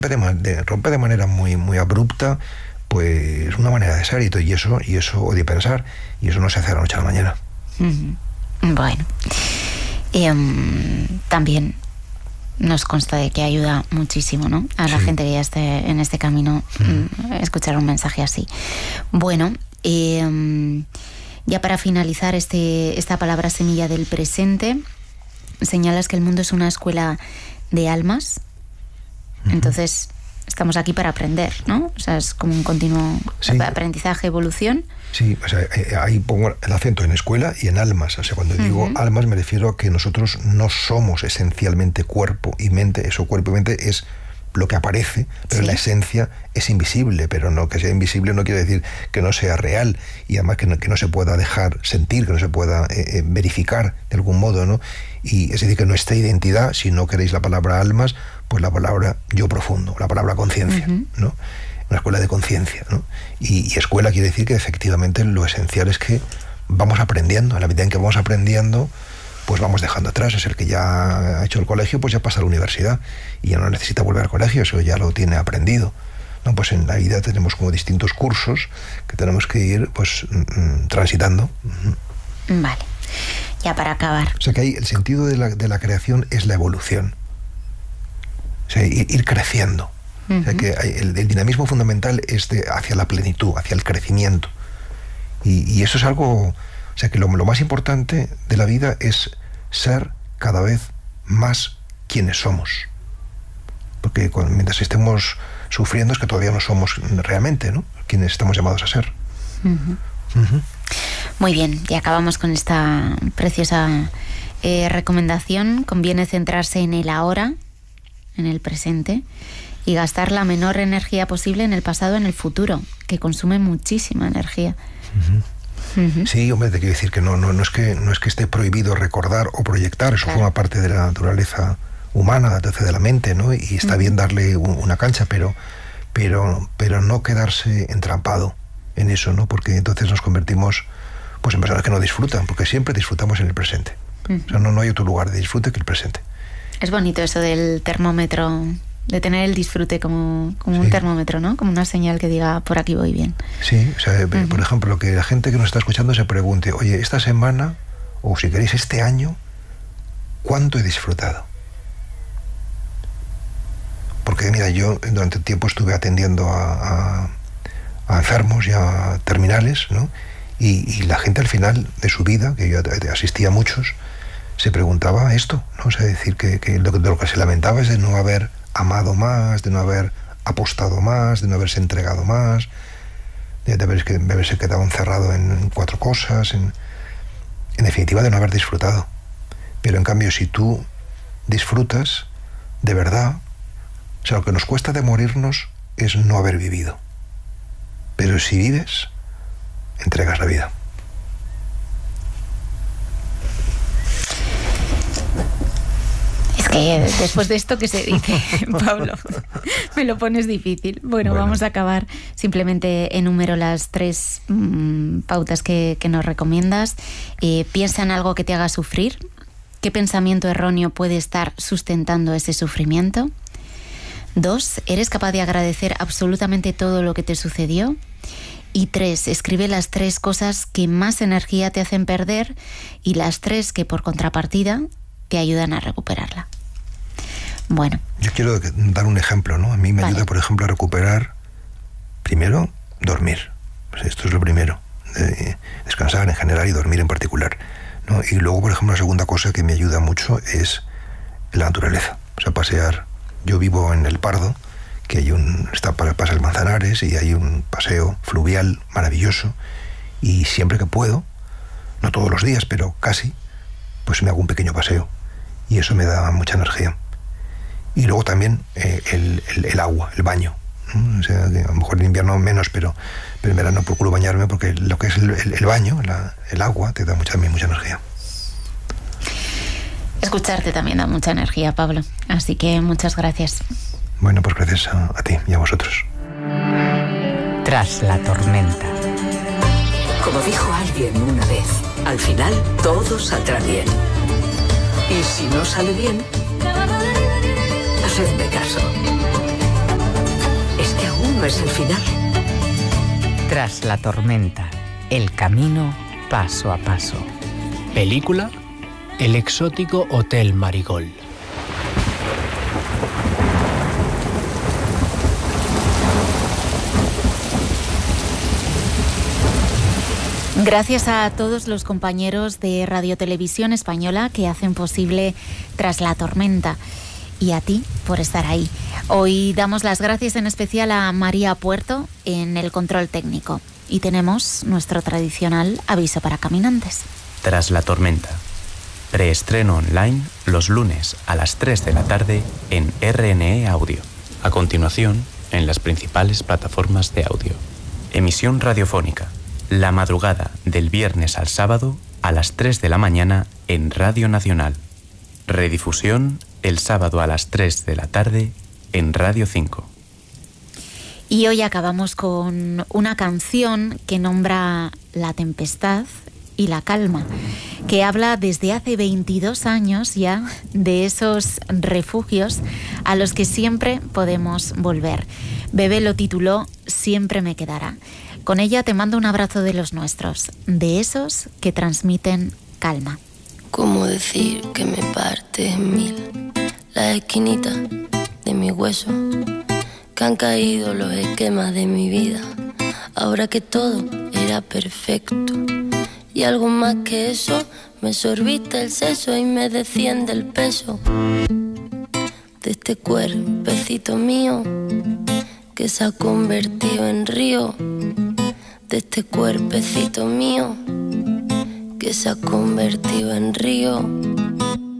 rompe de manera muy, muy abrupta, pues una manera de ser y eso o de pensar, y eso no se hace de la noche a la mañana. Bueno, también nos consta de que ayuda muchísimo, ¿no? A la gente que ya esté en este camino, escuchar un mensaje así. Bueno, ya para finalizar esta palabra semilla del presente, señalas que el mundo es una escuela de almas. Entonces estamos aquí para aprender, ¿no? O sea, es como un continuo aprendizaje, evolución. Sí, o sea, ahí pongo el acento en escuela y en almas. O sea, cuando digo almas me refiero a que nosotros no somos esencialmente cuerpo y mente. Eso, cuerpo y mente, es lo que aparece, pero la esencia es invisible. Pero no que sea invisible no quiere decir que no sea real, y además que no se pueda dejar sentir, que no se pueda verificar de algún modo, ¿no? Y es decir, que nuestra identidad, si no queréis la palabra almas, pues la palabra yo profundo, la palabra conciencia, ¿no? Una escuela de conciencia, ¿no? Y escuela quiere decir que efectivamente lo esencial es que vamos aprendiendo. A la medida en que vamos aprendiendo, pues vamos dejando atrás. Es el que ya ha hecho el colegio, pues ya pasa a la universidad y ya no necesita volver al colegio, eso ya lo tiene aprendido, ¿no? Pues en la vida tenemos como distintos cursos que tenemos que ir pues transitando. Vale, ya para acabar. O sea que ahí el sentido de la creación es la evolución. O sea, ir creciendo. O sea que el dinamismo fundamental es hacia la plenitud, hacia el crecimiento. Y eso es algo... O sea que lo más importante de la vida es ser cada vez más quienes somos. Porque mientras estemos sufriendo es que todavía no somos realmente, ¿no?, quienes estamos llamados a ser. Muy bien, y acabamos con esta preciosa recomendación. Conviene centrarse en el ahora, en el presente, y gastar la menor energía posible en el pasado, en el futuro, que consume muchísima energía. Sí, hombre, te quiero decir que no es que esté prohibido recordar o proyectar, eso forma parte de la naturaleza humana, de la mente, ¿no? Y está bien darle una cancha, pero no quedarse entrampado en eso, ¿no? Porque entonces nos convertimos pues en personas que no disfrutan, porque siempre disfrutamos en el presente. O sea, no hay otro lugar de disfrute que el presente. Es bonito eso del termómetro, de tener el disfrute como un termómetro, ¿no? Como una señal que diga, por aquí voy bien. Sí, o sea, por ejemplo, que la gente que nos está escuchando se pregunte, oye, esta semana, o si queréis este año, ¿cuánto he disfrutado? Porque mira, yo durante un tiempo estuve atendiendo a enfermos y a terminales, ¿no? Y la gente al final de su vida, que yo asistía a muchos, se preguntaba esto, ¿no? O sea, decir que de lo que se lamentaba es de no haber amado más, de no haber apostado más, de no haberse entregado más, de haberse quedado encerrado en 4 cosas, en definitiva de no haber disfrutado. Pero en cambio, si tú disfrutas de verdad, o sea, lo que nos cuesta de morirnos es no haber vivido. Pero si vives, entregas la vida. Es que después de esto que se dice, Pablo, me lo pones difícil. Bueno, vamos a acabar. Simplemente enumero las 3 pautas que nos recomiendas. Piensa en algo que te haga sufrir. ¿Qué pensamiento erróneo puede estar sustentando ese sufrimiento? 2, ¿eres capaz de agradecer absolutamente todo lo que te sucedió? Y 3, escribe las 3 cosas que más energía te hacen perder y las 3 que por contrapartida te ayudan a recuperarla. Bueno. Yo quiero dar un ejemplo, ¿no? A mí me ayuda, por ejemplo, a recuperar, primero, dormir. Pues esto es lo primero. Descansar en general y dormir en particular, ¿no? Y luego, por ejemplo, la segunda cosa que me ayuda mucho es la naturaleza. O sea, pasear. Yo vivo en El Pardo, que hay pasa el Manzanares y hay un paseo fluvial maravilloso, y siempre que puedo, no todos los días, pero casi, pues me hago un pequeño paseo y eso me da mucha energía. Y luego también el agua, el baño, ¿no? O sea, que a lo mejor en invierno menos, pero en verano procuro bañarme, porque lo que es el baño, el agua, te da mucha energía. Escucharte también da mucha energía, Pablo, así que muchas gracias. Bueno, pues gracias a ti y a vosotros. Tras la tormenta. Como dijo alguien una vez, al final todo saldrá bien. Y si no sale bien, hacedme caso. ¿Sabes el final? Tras la tormenta, el camino paso a paso. Película: El exótico Hotel Marigold. Gracias a todos los compañeros de Radio Televisión Española que hacen posible Tras la tormenta. Y a ti por estar ahí. Hoy damos las gracias en especial a María Puerto en el control técnico. Y tenemos nuestro tradicional aviso para caminantes. Tras la tormenta. Preestreno online los lunes a las 3 de la tarde en RNE Audio. A continuación, en las principales plataformas de audio. Emisión radiofónica. La madrugada del viernes al sábado a las 3 de la mañana en Radio Nacional. Redifusión el sábado a las 3 de la tarde en Radio 5. Y hoy acabamos con una canción que nombra la tempestad y la calma, que habla desde hace 22 años ya de esos refugios a los que siempre podemos volver. Bebé lo tituló Siempre me quedará. Con ella te mando un abrazo de los nuestros, de esos que transmiten calma. ¿Cómo decir que me parte en mil las esquinitas de mi hueso? Que han caído los esquemas de mi vida, ahora que todo era perfecto. Y algo más que eso, me sorbiste el seso y me desciende el peso de este cuerpecito mío que se ha convertido en río, de este cuerpecito mío que se ha convertido en río.